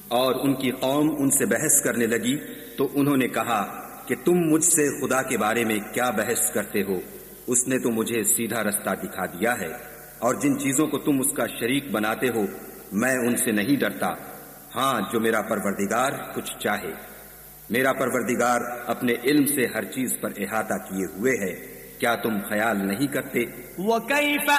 और उनकी कौम उनसे बहस करने लगी तो उन्होंने कहा कि तुम मुझसे खुदा के बारे में क्या बहस करते हो? उसने तो मुझे सीधा रास्ता दिखा दिया है, और जिन चीजों को तुम उसका शरीक बनाते हो मैं उनसे नहीं डरता। हाँ, जो मेरा परवरदिगार कुछ चाहे। मेरा परवरदिगार अपने इल्म से हर चीज पर इहाता किए हुए है। क्या तुम ख्याल नहीं करते?